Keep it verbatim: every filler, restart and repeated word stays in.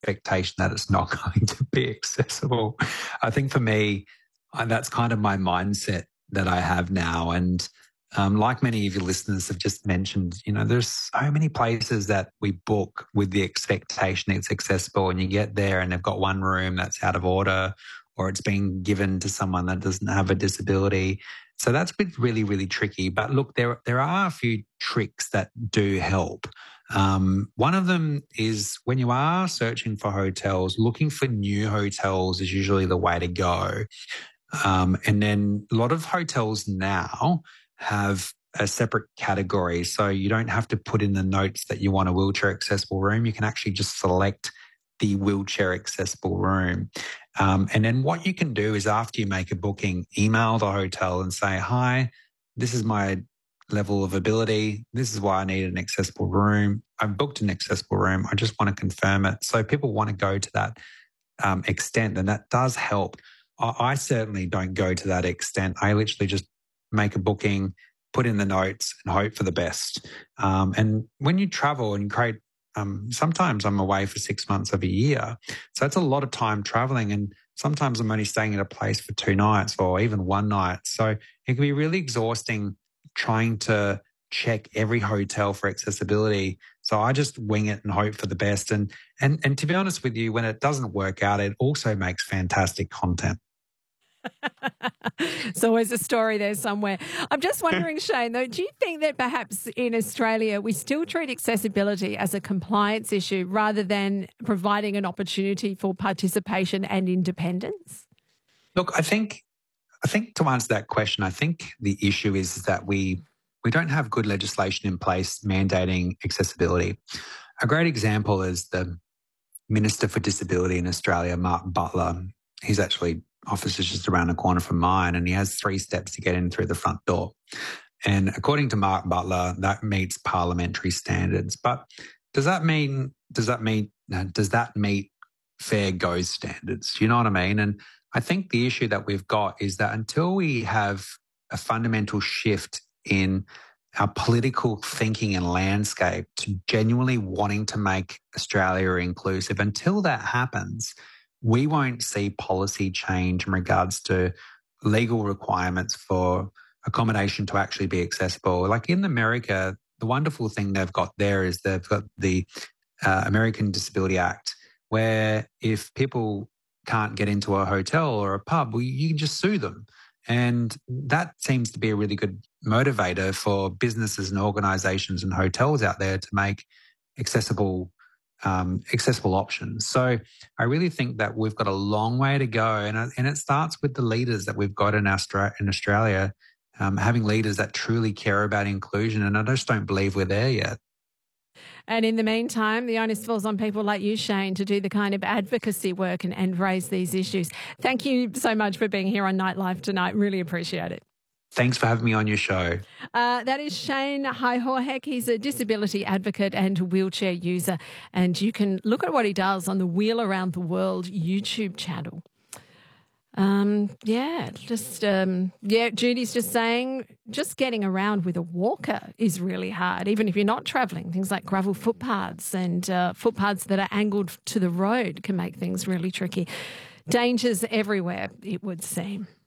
expectation that it's not going to be accessible. I think for me, uh, that's kind of my mindset that I have now. And um, like many of your listeners have just mentioned, you know, there's so many places that we book with the expectation it's accessible, and you get there and they've got one room that's out of order, or it's been given to someone that doesn't have a disability. So that's been really, really tricky. But look, there, there are a few tricks that do help. Um, one of them is when you are searching for hotels, looking for new hotels is usually the way to go. Um, and then a lot of hotels now have a separate category. So you don't have to put in the notes that you want a wheelchair accessible room. You can actually just select the wheelchair accessible room. Um, and then what you can do is after you make a booking, email the hotel and say, hi, this is my level of ability. This is why I need an accessible room. I've booked an accessible room. I just want to confirm it. So people want to go to that um, extent, and that does help. I, I certainly don't go to that extent. I literally just make a booking, put in the notes and hope for the best. Um, and when you travel and create Um, sometimes I'm away for six months of a year. So that's a lot of time traveling. And sometimes I'm only staying at a place for two nights or even one night. So it can be really exhausting trying to check every hotel for accessibility. So I just wing it and hope for the best. And, and, and to be honest with you, when it doesn't work out, it also makes fantastic content. It's always a story there somewhere. I'm just wondering, Shane, though, do you think that perhaps in Australia we still treat accessibility as a compliance issue rather than providing an opportunity for participation and independence? Look, I think I think to answer that question, I think the issue is that we we don't have good legislation in place mandating accessibility. A great example is the Minister for Disability in Australia, Mark Butler. He's actually office is just around the corner from mine, and he has three steps to get in through the front door. And according to Mark Butler, that meets parliamentary standards. But does that mean does that mean does that meet fair go standards? You know what I mean? And I think the issue that we've got is that until we have a fundamental shift in our political thinking and landscape to genuinely wanting to make Australia inclusive, until that happens, we won't see policy change in regards to legal requirements for accommodation to actually be accessible. Like in America, the wonderful thing they've got there is they've got the uh, American Disability Act, where if people can't get into a hotel or a pub, well, you can just sue them. And that seems to be a really good motivator for businesses and organisations and hotels out there to make accessible Um, accessible options. So I really think that we've got a long way to go, and and it starts with the leaders that we've got in Austra- in Australia, um, having leaders that truly care about inclusion, and I just don't believe we're there yet. And in the meantime, the onus falls on people like you, Shane, to do the kind of advocacy work and, and raise these issues. Thank you so much for being here on Nightlife tonight. Really appreciate it. Thanks for having me on your show. Uh, that is Shane Heihohek. He's a disability advocate and wheelchair user. And you can look at what he does on the Wheel Around the World YouTube channel. Um, yeah, just, um, yeah, Judy's just saying just getting around with a walker is really hard, even if you're not travelling. Things like gravel footpaths and uh, footpaths that are angled to the road can make things really tricky. Dangers everywhere, it would seem.